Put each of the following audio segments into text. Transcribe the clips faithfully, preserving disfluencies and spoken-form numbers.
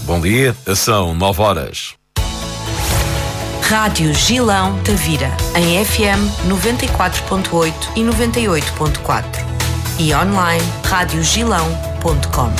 Bom dia, são nove horas. Rádio Gilão Tavira, em F M noventa e quatro ponto oito e noventa e oito ponto quatro e online rádio gilão ponto com.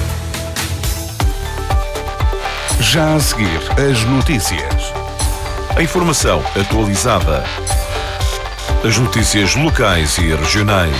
Já a seguir, as notícias. A informação atualizada. As notícias locais e regionais.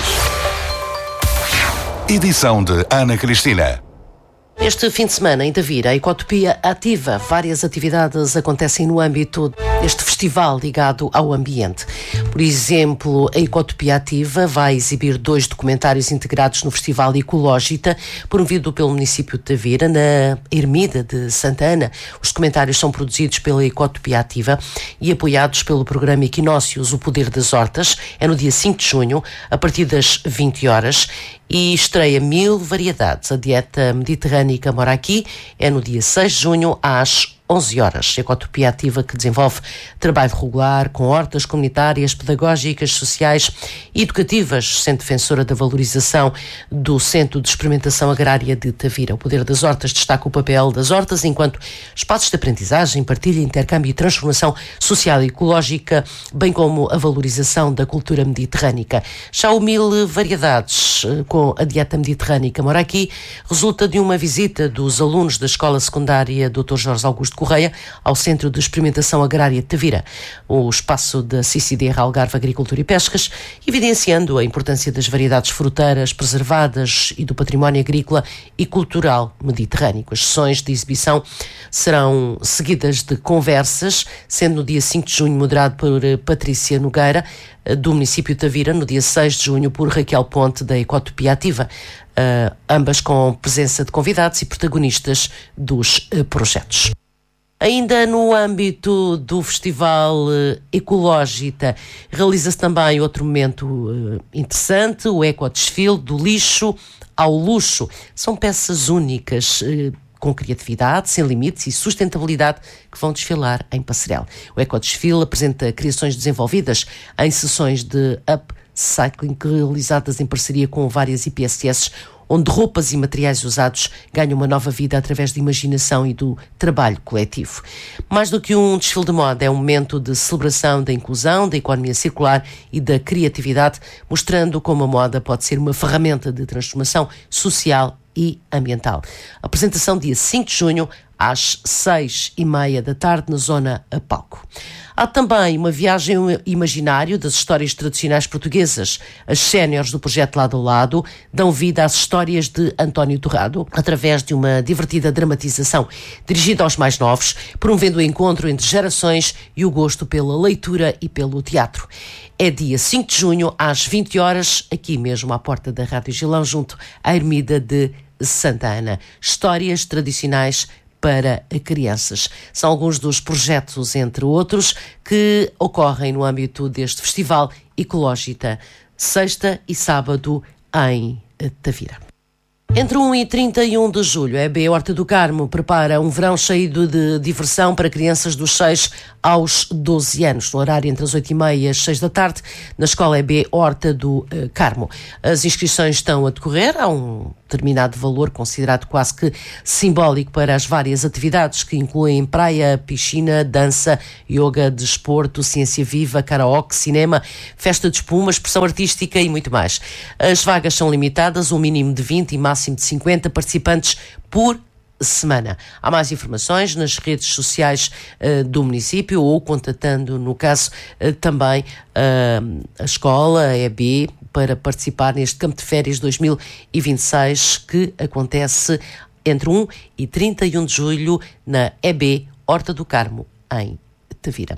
Edição de Ana Cristina. Este fim de semana, em Tavira, a Ecotopia ativa. Várias atividades acontecem no âmbito deste festival ligado ao ambiente. Por exemplo, a Ecotopia Ativa vai exibir dois documentários integrados no Festival Ecológita, promovido pelo município de Tavira, na Ermida de Santa Ana. Os documentários são produzidos pela Ecotopia Ativa e apoiados pelo programa Equinócios, o Poder das Hortas. É no dia cinco de junho, a partir das vinte horas, e estreia Mil Variedades. A dieta mediterrânica mora aqui. É no dia seis de junho, às onze horas. A Ecotopia Ativa, que desenvolve trabalho regular com hortas comunitárias, pedagógicas, sociais e educativas, sendo defensora da valorização do Centro de Experimentação Agrária de Tavira. O Poder das Hortas destaca o papel das hortas enquanto espaços de aprendizagem, partilha, intercâmbio e transformação social e ecológica, bem como a valorização da cultura mediterrânica. Já o Mil Variedades, com a dieta mediterrânica mora aqui, resulta de uma visita dos alunos da Escola Secundária doutor Jorge Augusto Correia ao Centro de Experimentação Agrária de Tavira, o espaço da C I C D R Algarve Agricultura e Pescas, evidenciando a importância das variedades fruteiras preservadas e do património agrícola e cultural mediterrâneo. As sessões de exibição serão seguidas de conversas, sendo no dia cinco de junho moderado por Patrícia Nogueira, do município de Tavira, no dia seis de junho por Raquel Ponte, da Ecotopia Ativa, uh, ambas com presença de convidados e protagonistas dos uh, projetos. Ainda no âmbito do Festival Ecológita, realiza-se também outro momento uh, interessante, o Ecodesfile do lixo ao luxo. São peças únicas, uh, com criatividade, sem limites e sustentabilidade, que vão desfilar em Passarel. O Ecodesfile apresenta criações desenvolvidas em sessões de upcycling realizadas em parceria com várias I P S S, onde roupas e materiais usados ganham uma nova vida através da imaginação e do trabalho coletivo. Mais do que um desfile de moda, é um momento de celebração da inclusão, da economia circular e da criatividade, mostrando como a moda pode ser uma ferramenta de transformação social e ambiental. Apresentação dia cinco de junho, às seis e meia da tarde, na zona a palco. Há também uma viagem imaginário das histórias tradicionais portuguesas. As séniores do projeto Lado a Lado dão vida às histórias de António Torrado, através de uma divertida dramatização dirigida aos mais novos, promovendo o encontro entre gerações e o gosto pela leitura e pelo teatro. É dia cinco de junho, às vinte horas, aqui mesmo à porta da Rádio Gilão, junto à Ermida de Santa Ana. Histórias tradicionais para crianças. São alguns dos projetos, entre outros, que ocorrem no âmbito deste Festival Ecológita, sexta e sábado em Tavira. Entre um e trinta e um de julho, a E B Horta do Carmo prepara um verão cheio de diversão para crianças dos seis aos doze anos, no horário entre as oito e meia e as seis da tarde, na Escola E B Horta do Carmo. As inscrições estão a decorrer, há um determinado valor considerado quase que simbólico para as várias atividades, que incluem praia, piscina, dança, yoga, desporto, ciência viva, karaoke, cinema, festa de espuma, expressão artística e muito mais. As vagas são limitadas, um mínimo de vinte e máximo de cinquenta participantes por semana. Há mais informações nas redes sociais uh, do município ou contatando, no caso, uh, também uh, a escola, a E B, para participar neste Campo de Férias dois mil e vinte e seis, que acontece entre um e trinta e um de julho na E B Horta do Carmo, em Tavira.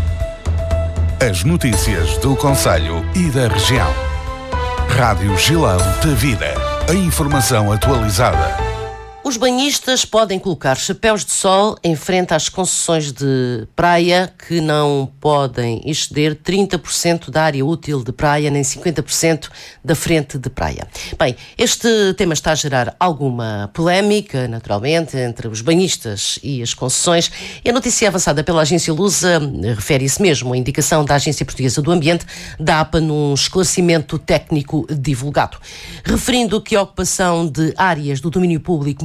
As notícias do concelho e da região. Rádio Gilão Tavira. A informação atualizada. Os banhistas podem colocar chapéus de sol em frente às concessões de praia, que não podem exceder trinta por cento da área útil de praia, nem cinquenta por cento da frente de praia. Bem, este tema está a gerar alguma polémica, naturalmente, entre os banhistas e as concessões. E a notícia avançada pela agência Lusa refere isso mesmo, a indicação da Agência Portuguesa do Ambiente, da A P A, num esclarecimento técnico divulgado, referindo que a ocupação de áreas do domínio público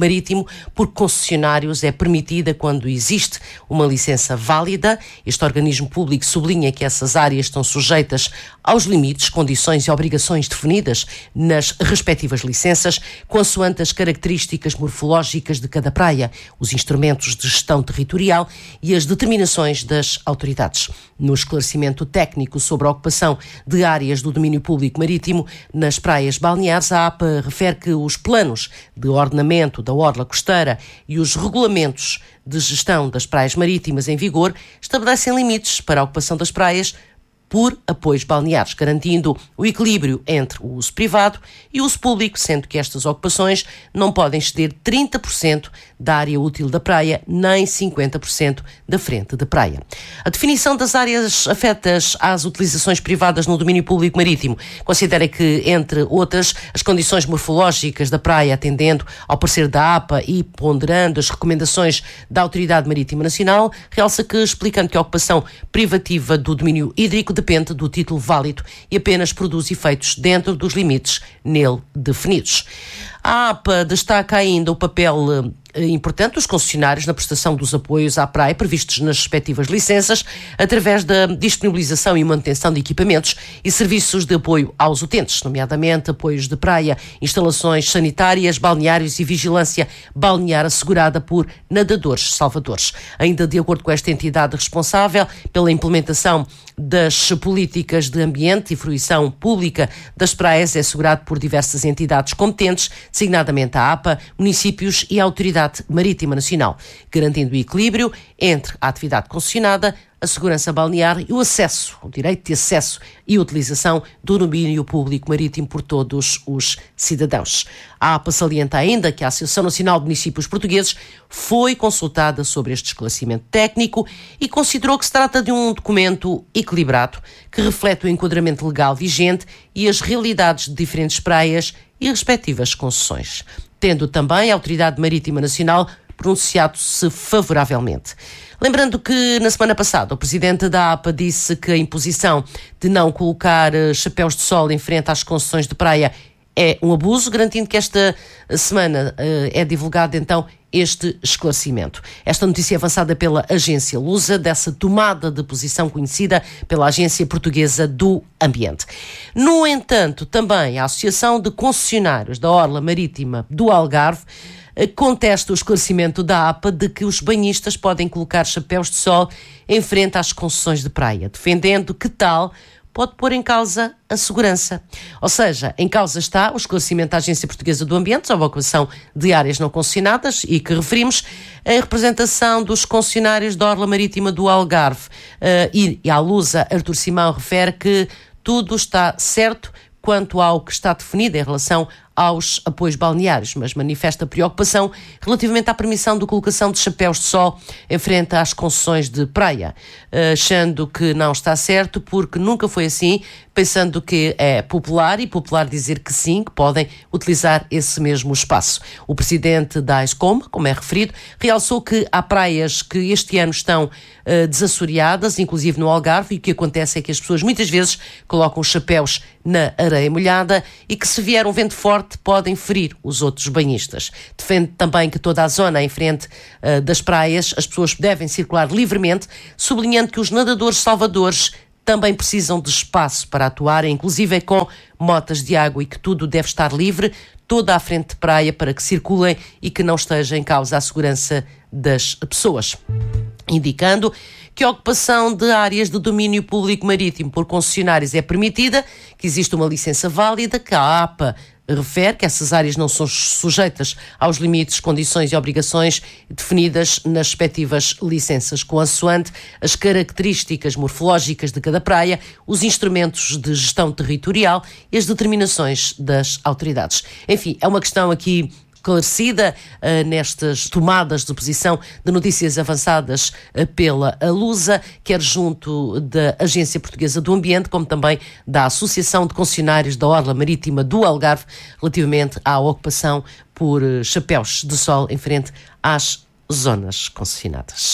marítimo por concessionários é permitida quando existe uma licença válida. Este organismo público sublinha que essas áreas estão sujeitas aos limites, condições e obrigações definidas nas respectivas licenças, consoante as características morfológicas de cada praia, os instrumentos de gestão territorial e as determinações das autoridades. No esclarecimento técnico sobre a ocupação de áreas do domínio público marítimo nas praias balneares, a APA refere que os planos de ordenamento da orla costeira e os regulamentos de gestão das praias marítimas em vigor estabelecem limites para a ocupação das praias por apoios balneares, garantindo o equilíbrio entre o uso privado e o uso público, sendo que estas ocupações não podem exceder trinta por cento da área útil da praia, nem cinquenta por cento da frente de praia. A definição das áreas afetas às utilizações privadas no domínio público marítimo considera que, entre outras, as condições morfológicas da praia, atendendo ao parecer da APA e ponderando as recomendações da Autoridade Marítima Nacional, realça que, explicando que a ocupação privativa do domínio hídrico depende do título válido e apenas produz efeitos dentro dos limites nele definidos. A APA destaca ainda o papel importante dos concessionários na prestação dos apoios à praia previstos nas respectivas licenças, através da disponibilização e manutenção de equipamentos e serviços de apoio aos utentes, nomeadamente apoios de praia, instalações sanitárias, balneários e vigilância balnear assegurada por nadadores salvadores. Ainda de acordo com esta entidade responsável pela implementação das políticas de ambiente e fruição pública das praias, é assegurado por diversas entidades competentes, designadamente a APA, municípios e a Autoridade Marítima Nacional, garantindo o equilíbrio entre a atividade concessionada, a segurança balnear e o acesso, o direito de acesso e utilização do domínio público marítimo por todos os cidadãos. A APA salienta ainda que a Associação Nacional de Municípios Portugueses foi consultada sobre este esclarecimento técnico e considerou que se trata de um documento equilibrado que reflete o enquadramento legal vigente e as realidades de diferentes praias e respectivas concessões, tendo também a Autoridade Marítima Nacional pronunciado-se favoravelmente. Lembrando que, na semana passada, o presidente da APA disse que a imposição de não colocar chapéus de sol em frente às concessões de praia é um abuso, garantindo que esta semana uh, é divulgado, então, este esclarecimento. Esta notícia é avançada pela agência Lusa, dessa tomada de posição conhecida pela Agência Portuguesa do Ambiente. No entanto, também a Associação de Concessionários da Orla Marítima do Algarve contesta o esclarecimento da APA de que os banhistas podem colocar chapéus de sol em frente às concessões de praia, defendendo que tal pode pôr em causa a segurança. Ou seja, em causa está o esclarecimento da Agência Portuguesa do Ambiente sobre a ocupação de áreas não concessionadas e que referimos a representação dos concessionários da Orla Marítima do Algarve. Uh, e, e à Lusa, Artur Simão refere que tudo está certo quanto ao que está definido em relação aos apoios balneários, mas manifesta preocupação relativamente à permissão de colocação de chapéus de sol em frente às concessões de praia, achando que não está certo porque nunca foi assim, pensando que é popular e popular dizer que sim, que podem utilizar esse mesmo espaço. O presidente da AESCOM, como é referido, realçou que há praias que este ano estão uh, desassoreadas, inclusive no Algarve, e o que acontece é que as pessoas muitas vezes colocam os chapéus na areia molhada e que, se vier um vento forte, podem ferir os outros banhistas. Defende também que toda a zona em frente uh, das praias as pessoas devem circular livremente, sublinhando que os nadadores salvadores também precisam de espaço para atuar, inclusive com motas de água, e que tudo deve estar livre, toda à frente de praia, para que circulem e que não esteja em causa a segurança das pessoas. Indicando que a ocupação de áreas de domínio público marítimo por concessionários é permitida, que existe uma licença válida, que a APA refere que essas áreas não são sujeitas aos limites, condições e obrigações definidas nas respectivas licenças, consoante as características morfológicas de cada praia, os instrumentos de gestão territorial e as determinações das autoridades. Enfim, é uma questão aqui esclarecida uh, nestas tomadas de posição de notícias avançadas uh, pela Lusa, quer junto da Agência Portuguesa do Ambiente, como também da Associação de Concessionários da Orla Marítima do Algarve, relativamente à ocupação por uh, chapéus de sol em frente às zonas concessionadas.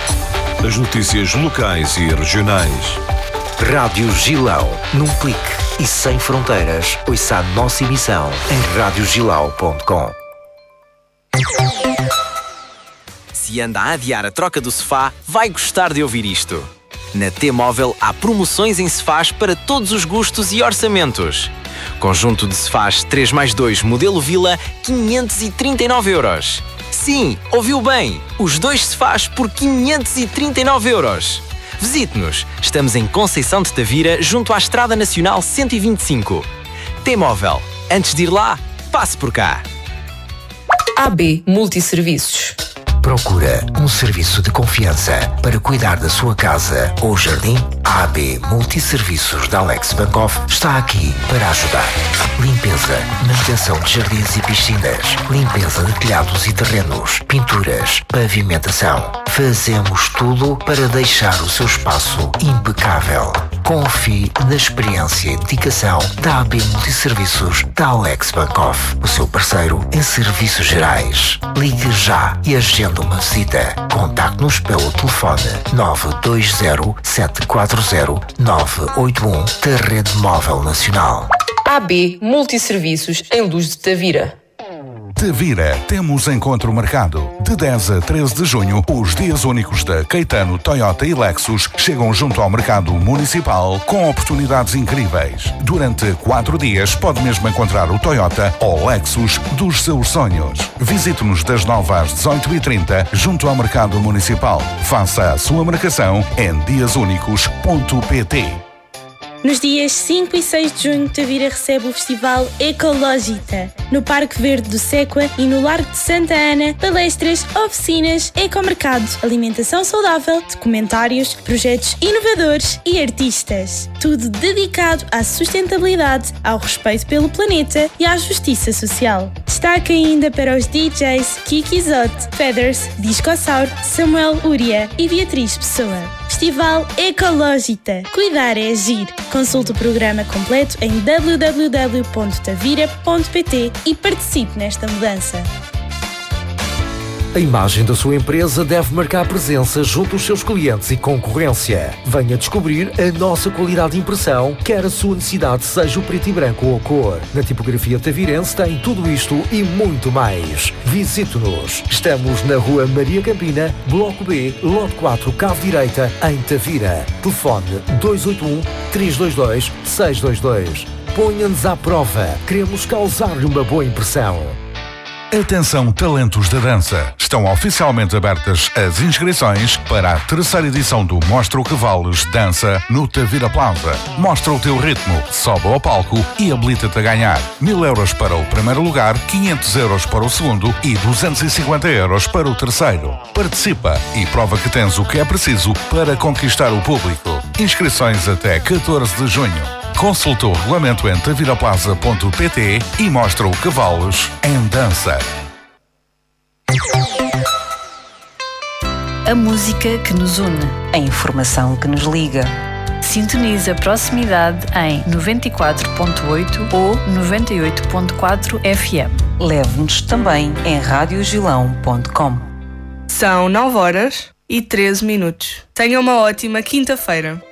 As notícias locais e regionais. Rádio Gilão, num clique. e sem fronteiras, ouça a nossa emissão em rádio gilau ponto com. Se anda a adiar a troca do sofá, vai gostar de ouvir isto. Na T-Móvel há promoções em sofás para todos os gostos e orçamentos. Conjunto de sofás três mais dois modelo Vila, quinhentos e trinta e nove euros. Sim, ouviu bem! Os dois sofás por quinhentos e trinta e nove euros. Visite-nos. Estamos em Conceição de Tavira, junto à Estrada Nacional cento e vinte e cinco. T-Móvel. Antes de ir lá, passe por cá. A B Multisserviços. Procura um serviço de confiança para cuidar da sua casa ou jardim? A A B Multisserviços da Alex Bankoff está aqui para ajudar. Limpeza, manutenção de jardins e piscinas, limpeza de telhados e terrenos, pinturas, pavimentação. Fazemos tudo para deixar o seu espaço impecável. Confie na experiência e dedicação da A B Multisserviços da Alex Bankoff, o seu parceiro em serviços gerais. Ligue já e agende uma visita. Contacte-nos pelo telefone nove dois zero sete quatro zero nove oito um da Rede Móvel Nacional. A B Multisserviços em Luz de Tavira. Tavira, temos encontro marcado. De dez a treze de junho, os dias únicos da Caetano, Toyota e Lexus chegam junto ao mercado municipal com oportunidades incríveis. Durante quatro dias pode mesmo encontrar o Toyota ou Lexus dos seus sonhos. Visite-nos das nove às dezoito e trinta junto ao mercado municipal. Faça a sua marcação em dias únicos ponto pt. Nos dias cinco e seis de junho, Tavira recebe o Festival Ecológita. No Parque Verde do Séqua e no Largo de Santa Ana, palestras, oficinas, ecomercado, alimentação saudável, documentários, projetos inovadores e artistas. Tudo dedicado à sustentabilidade, ao respeito pelo planeta e à justiça social. Destaque ainda para os D Js Kiki Zott, Feathers, Discossauro, Samuel Uria e Beatriz Pessoa. Festival Ecológita. Cuidar é agir. Consulte o programa completo em w w w ponto tavira ponto pt e participe nesta mudança. A imagem da sua empresa deve marcar presença junto aos seus clientes e concorrência. Venha descobrir a nossa qualidade de impressão, quer a sua necessidade seja o preto e branco ou a cor. Na tipografia tavirense tem tudo isto e muito mais. Visite-nos. Estamos na Rua Maria Campina, Bloco B, Lote quatro, Cave Direita, em Tavira. Telefone dois oito um, três dois dois, seis dois dois. Ponha-nos à prova. Queremos causar-lhe uma boa impressão. Atenção, talentos da dança! Estão oficialmente abertas as inscrições para a terceira edição do Mostra o que Vales Dança no Tavira Plaza. Mostra o teu ritmo, sobe ao palco e habilita-te a ganhar. Mil euros para o primeiro lugar, quinhentos euros para o segundo e duzentos e cinquenta euros para o terceiro. Participa e prova que tens o que é preciso para conquistar o público. Inscrições até catorze de junho. Consulta o regulamento em taviraplaza ponto pt e mostra o Cavalos em dança. A música que nos une, a informação que nos liga. Sintoniza a proximidade em noventa e quatro ponto oito ou noventa e oito ponto quatro F M. Leve-nos também em rádio gilão ponto com. São nove horas e treze minutos. Tenha uma ótima quinta-feira.